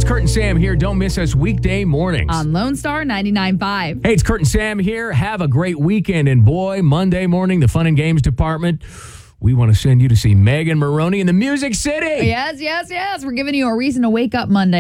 Kurt and Sam here. Don't miss us weekday mornings. On Lone Star 99.5. Hey, it's Kurt and Sam here. Have a great weekend. And boy, Monday morning, the Fun and Games Department, we want to send you to see Megan Moroney in the Music City. Yes. We're giving you a reason to wake up Monday.